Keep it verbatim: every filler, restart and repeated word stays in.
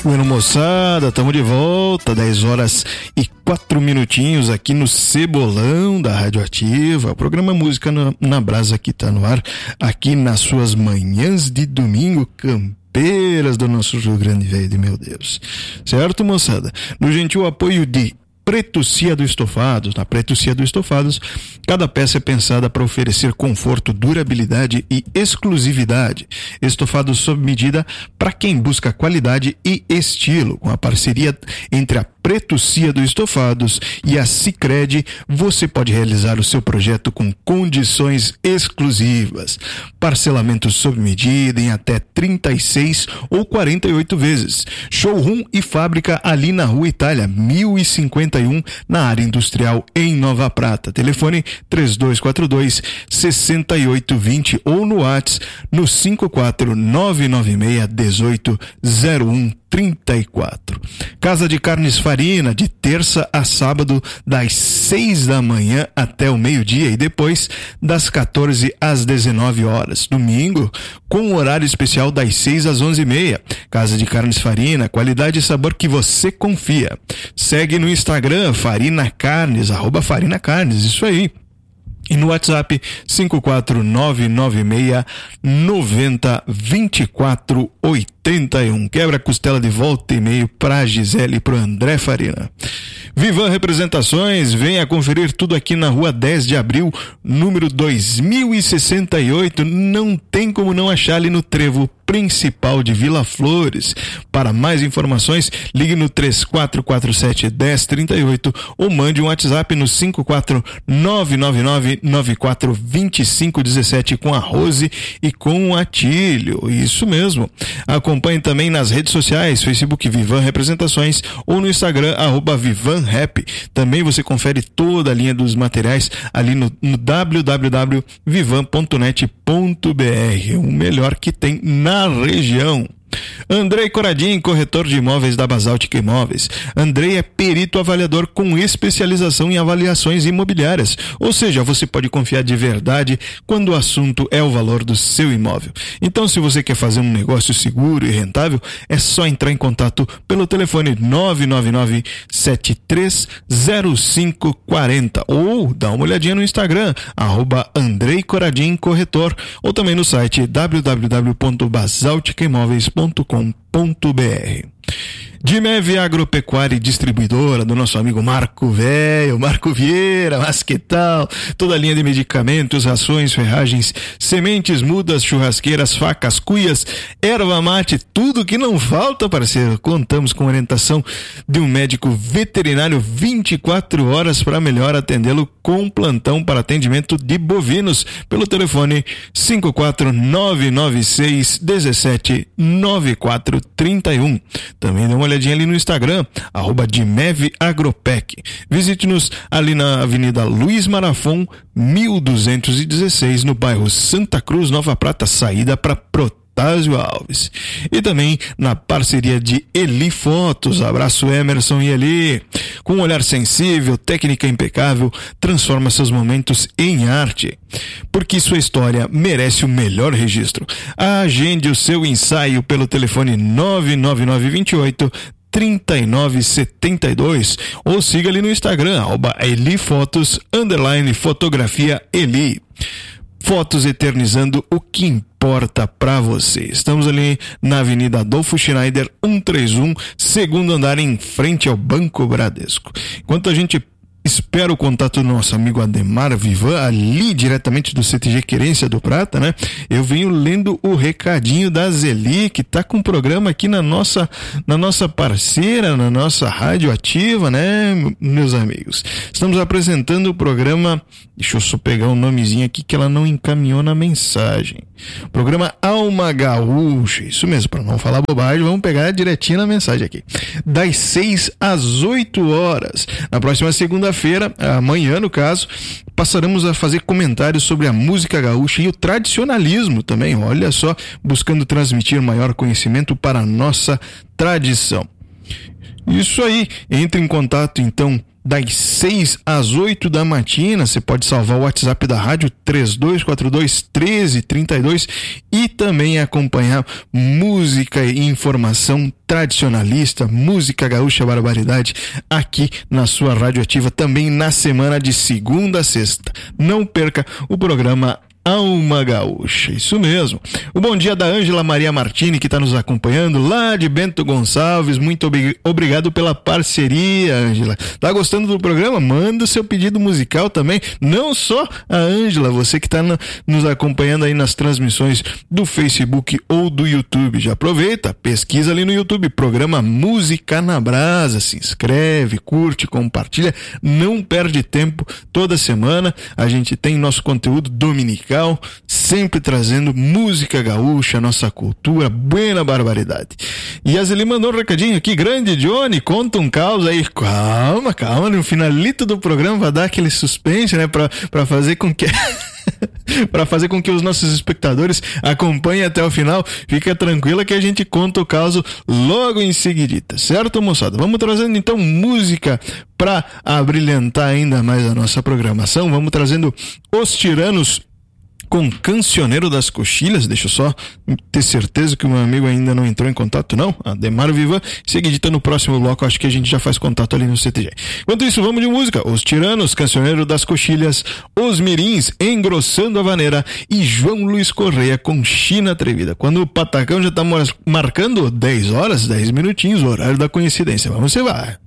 Bueno, moçada, estamos de volta, dez horas e quatro minutinhos aqui no Cebolão da Radioativa. O programa Música na, na Brasa que tá no ar, aqui nas suas manhãs de domingo, campeiras do nosso Rio Grande Velho, meu Deus. Certo, moçada? No gentil apoio de Preto Cia do Estofados. Na Preto Cia do Estofados, cada peça é pensada para oferecer conforto, durabilidade e exclusividade. Estofados sob medida para quem busca qualidade e estilo. Com a parceria entre a Preto Cia do Estofados e a Sicredi, você pode realizar o seu projeto com condições exclusivas. Parcelamento sob medida em até trinta e seis ou quarenta e oito vezes. Showroom e fábrica ali na Rua Itália, mil e cinquenta e um, na área industrial em Nova Prata. Telefone três dois quatro dois, seis oito dois zero ou no WhatsApp no cinco quatro nove nove seis um oito zero um trinta e quatro. Casa de Carnes Farina, de terça a sábado, das seis da manhã até o meio-dia e depois das quatorze às dezenove horas. Domingo, com horário especial das seis às onze e meia. Casa de Carnes Farina, qualidade e sabor que você confia. Segue no Instagram, Farina Carnes, arroba Farina Carnes, isso aí. E no WhatsApp cinco quatro nove nove seis nove zero dois quatro oito um. Quebra costela de volta e meio pra Gisele e pro André Farina. Vivan Representações, venha conferir tudo aqui na Rua dez de abril, número dois mil e sessenta e oito. Não tem como não achar ali no trevo principal de Vila Flores. Para mais informações, ligue no três quatro quatro sete, um zero três oito ou mande um WhatsApp no cinco quatro nove nove nove nove quatro dois cinco um sete com a Rose e com o Atílio. Isso mesmo. Acompanhe também nas redes sociais, Facebook Vivan Representações ou no Instagram, arroba Vivan Rap. Também você confere toda a linha dos materiais ali no, no w w w ponto vivan ponto net ponto b r. O melhor que tem na região. Andrei Coradim, corretor de imóveis da Basáltica Imóveis. Andrei é perito avaliador com especialização em avaliações imobiliárias, ou seja, você pode confiar de verdade quando o assunto é o valor do seu imóvel. Então, se você quer fazer um negócio seguro e rentável, é só entrar em contato pelo telefone nove nove nove sete três zero cinco quatro zero ou dá uma olhadinha no Instagram, arroba Andrei Coradim Corretor, ou também no site w w w ponto basáltica imóveis ponto com ponto b r. Dimev Agropecuária e Distribuidora, do nosso amigo Marco Velho, Marco Vieira, mas que tal? Toda a linha de medicamentos, rações, ferragens, sementes, mudas, churrasqueiras, facas, cuias, erva mate, tudo que não falta, parceiro. Contamos com orientação de um médico veterinário vinte e quatro horas para melhor atendê-lo com plantão para atendimento de bovinos pelo telefone cinco quatro nove nove seis um sete nove quatro três um. Também dá uma olhadinha ali no Instagram, arroba Dimev Agropec. Visite-nos ali na Avenida Luiz Marafon, mil duzentos e dezesseis, no bairro Santa Cruz, Nova Prata, saída para Protásio Alves. E também na parceria de Eli Fotos. Abraço, Emerson e Eli. Com um olhar sensível, técnica impecável, transforma seus momentos em arte. Porque sua história merece o melhor registro. Agende o seu ensaio pelo telefone nove nove nove dois oito trinta e nove setenta e dois ou siga ali no Instagram, arroba Eli Fotos, underline fotografia Eli. Fotos eternizando o que importa pra você. Estamos ali na Avenida Adolfo Schneider, cento e trinta e um, segundo andar, em frente ao Banco Bradesco. Enquanto a gente espera o contato do nosso amigo Ademar Vivan, ali diretamente do C T G Querência do Prata, né? Eu venho lendo o recadinho da Zeli, que tá com um programa aqui na nossa, na nossa parceira, na nossa rádio ativa, né, meus amigos? Estamos apresentando o programa, deixa eu só pegar o um nomezinho aqui que ela não encaminhou na mensagem. Programa Alma Gaúcha, isso mesmo, para não falar bobagem, vamos pegar direitinho na mensagem aqui. Das seis às oito horas. Na próxima segunda-feira, amanhã no caso, passaremos a fazer comentários sobre a música gaúcha e o tradicionalismo também, olha só, buscando transmitir maior conhecimento para a nossa tradição. Isso aí, entre em contato então das seis às oito da matina. Você pode salvar o WhatsApp da rádio três dois quatro dois, um três três dois e também acompanhar música e informação tradicionalista, música gaúcha barbaridade aqui na sua Rádio Ativa, também na semana de segunda a sexta. Não perca o programa Alma Gaúcha, isso mesmo. O bom dia da Ângela Maria Martini, que está nos acompanhando lá de Bento Gonçalves. Muito ob- obrigado pela parceria, Ângela. Tá gostando do programa? Manda o seu pedido musical também. Não só a Ângela, você que está nos acompanhando aí nas transmissões do Facebook ou do YouTube. Já aproveita, pesquisa ali no YouTube, programa Música na Brasa. Se inscreve, curte, compartilha. Não perde tempo. Toda semana a gente tem nosso conteúdo dominical, sempre trazendo música gaúcha, nossa cultura, buena barbaridade. E a Zeli mandou um recadinho aqui, grande Johnny, conta um caos aí. Calma, calma, no finalito do programa vai dar aquele suspense, né, pra, pra fazer com que... para fazer com que os nossos espectadores acompanhem até o final. Fica tranquila que a gente conta o caso logo em seguidita, certo, moçada? Vamos trazendo então música para abrilhantar ainda mais a nossa programação. Vamos trazendo Os Tiranos com Cancioneiro das Coxilhas. Deixa eu só ter certeza que o meu amigo ainda não entrou em contato, não. Ademar Vivan. Seguidita no próximo bloco, acho que a gente já faz contato ali no C T G. Enquanto isso, vamos de música. Os Tiranos, Cancioneiro das Coxilhas, Os Mirins, Engrossando a Vaneira e João Luiz Correia com China Atrevida. Quando o Patacão já tá marcando dez horas, dez minutinhos, o horário da coincidência. Vamos se vai.